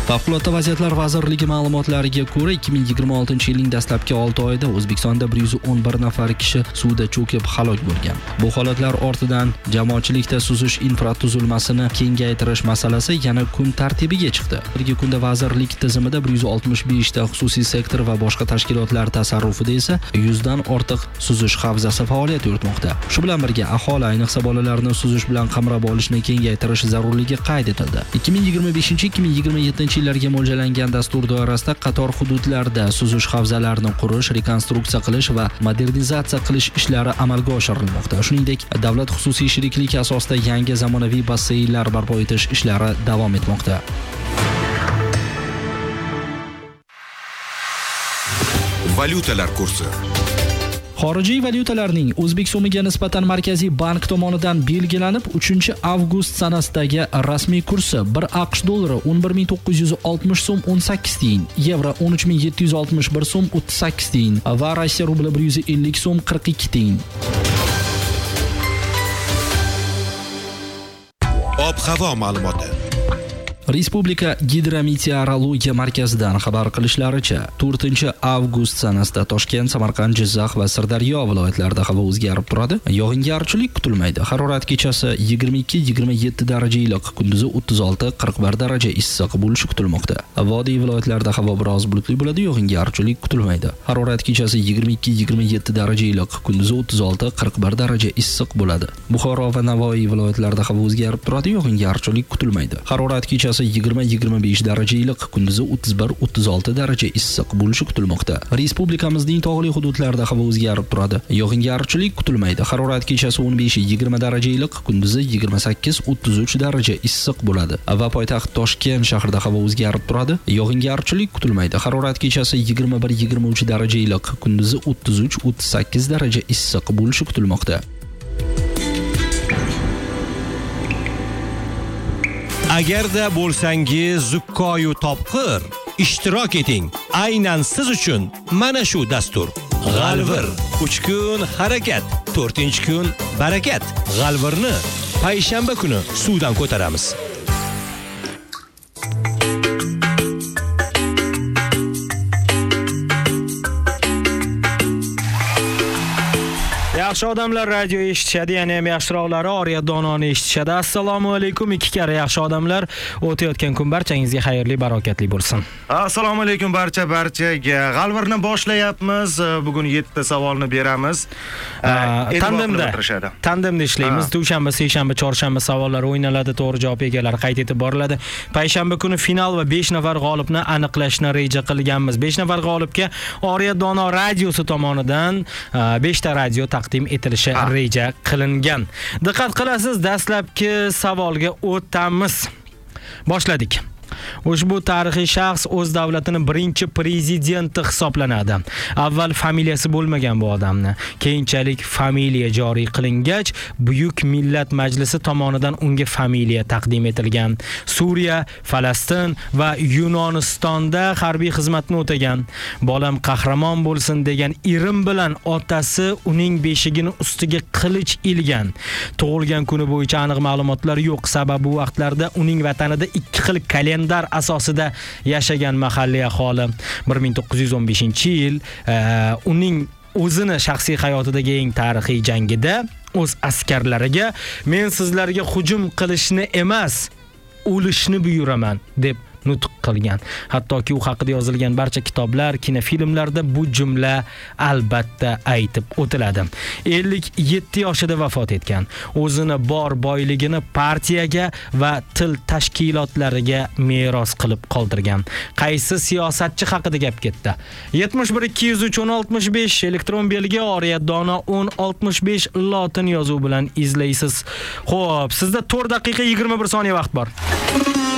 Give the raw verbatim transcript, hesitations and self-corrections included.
Favqulodda vaziyatlar vazirligi ma'lumotlariga ko'ra, ikki ming yigirma oltinchi yilning dastlabki olti oyida O'zbekistonda bir yuz o'n bir nafar kishi suvda cho'kib halok bo'lgan. Bu holatlar ortidan jamoatchilikda suzish infratuzilmasini kengaytirish masalasi yana kun tartibiga chiqdi. Birga kunda vazirlik tizimida bir yuz oltmish besh ta xususiy sektor va boshqa tashkilotlar tasarrufida esa yuz dan ortiq suzish havzasi faoliyat yuritmoqda. Shu bilan birga aholi, ayniqsa bolalarni suzish bilan qamrab olishni kengaytirish zarurligi qayd etildi. ikki ming yigirma beshinchi ikki ming yigirma yettinchi yillarga mo'ljallangan dastur doirasida qator hududlarda suzish havzalarini qurish, rekonstruksiya qilish va modernizatsiya qilish ishlari amalga oshirilmoqda. Shuningdek, davlat xususiy sheriklik asosida yangi zamonaviy basseynlar barpo etish ishlari davom etmoqda. Valyutalar kursi. Xorijiy valyutalarning O'zbek so'miga nisbatan Markaziy bank tomonidan belgilanib, uchinchi avgust sanasidagi rasmiy kursi bir AQSh dollari o'n bir ming to'qqiz yuz oltmish so'm o'n sakkiz tiyin, yevro o'n uch ming yetti yuz oltmish bir so'm o'ttiz sakkiz tiyin va Rossiya rubli bir yuz ellik so'm qirq ikki tiyin. Ob-havo ma'lumoti. Respublika Gidrometeorologiya markazidan xabar qilishlaricha, to'rtinchi avgust sanasida Toshkent, Samarqand, Jizzax va Sirdaryo viloyatlarida havo o'zgarib turadi. Yog'ingarchilik kutilmaydi. Harorat kechasi yigirma ikki yigirma yetti daraja iliq, kunduzi o'ttiz olti qirq bir daraja issiq bo'lishi kutilmoqda. Vodiy viloyatlarida havo biroz bulutli bo'ladi, yog'ingarchilik kutilmaydi. Harorat kechasi yigirma ikki yigirma yetti daraja iliq, kunduzi o'ttiz olti qirq bir daraja issiq bo'ladi. Buxoro va Navoiy viloyatlarida havo o'zgarib turadi, yog'ingarchilik kutilmaydi. Harorat kechasi yigirma yigirma besh daraja iliq, kunduzi o'ttiz bir o'ttiz olti daraja issiq bo'lishi kutilmoqda. Respublikamizning tog'li hududlarida havo o'zgarib turadi. Yog'ingarchilik kutilmaydi. Harorat kechasi o'n besh yigirma daraja iliq, kunduzi yigirma sakkiz o'ttiz uch daraja issiq bo'ladi. Va poytaxt Toshkent shahrida havo o'zgarib turadi. Yog'ingarchilik kutilmaydi. Harorat kechasi yigirma bir yigirma uch daraja iliq, kunduzi o'ttiz uch o'ttiz sakkiz daraja issiq bo'lishi kutilmoqda. Agarda bo'lsangiz zukkoyu topqir, ishtirok eting. Aynan siz uchun mana shu dastur. G'alvir. uch kun harakat, to'rtinchi kun barakat. G'alvirni payshanba kuni suvdan ko'taramiz. Yaxshi odamlar radio eshitishadi, ya'ni ham yaxshiroqlari Oriyat dononi eshitishadi. Assalomu alaykum, ikki karra yaxshi odamlar. O'tayotgan kun barchangizga xayrli, barokatli bo'lsin. Assalomu alaykum barcha barchaga. G'alvirni boshlayapmiz. Bugun yetti savolni beramiz. Tandemda. Tandemda ishlaymiz. Dushanba, seshanba, chorshanba savollar o'ynaladi, to'g'ri javob egalari qayd etib boriladi. Payshanba kuni final va besh nafar g'olibni aniqlashni reja qilganmiz. besh nafar g'olibga Oriyat dono radiosi tomonidan besh ta radio taqdim etilishi reja qilingan. Diqqat qilasiz, dastlabki savolga o'tamiz. Boshladik. Ushbu tarixiy shaxs o'z davlatining birinchi prezidenti hisoblanadi. Avval familiyasi bo'lmagan bu odamni. Keyinchalik familiya joriy qilingach, Buyuk Millat Majlisi tomonidan unga familiya taqdim etilgan. Suriya, Falastin va Yunonistonda harbiy xizmatni o'tagan. Bolam qahramon bo'lsin degan irim bilan otasi uning beshigini ustiga qilich ilgan. Tug'ilgan kuni bo'yicha aniq ma'lumotlar yo'q, sababi bu vaqtlarda uning vatanida ikki xil kalendar asosida yashagan mahalliy aholi. bir ming to'qqiz yuz o'n beshinchi yil uning o'zini shaxsiy hayotidagi eng tarixiy jangida o'z askarlariga men sizlarga hujum qilishni emas, o'lishni buyuraman deb nutq qilgan. Hattoki u haqida yozilgan barcha kitoblar, kinofilmlarda bu jumla albatta aytib o'tiladi. ellik yetti yoshida vafot etgan. O'zini bor boyligini partiyaga va til tashkilotlariga meros qilib qoldirgan. Qaysi siyosatchi haqida gap ketdi? yetmish bir ikki yuz uch o'n oltmish besh elektron belgi Oriyat dono o'n oltmish besh lotin yozuvi bilan izlaysiz. Xo'p, sizda to'rt daqiqa yigirma bir soniya vaqt bor.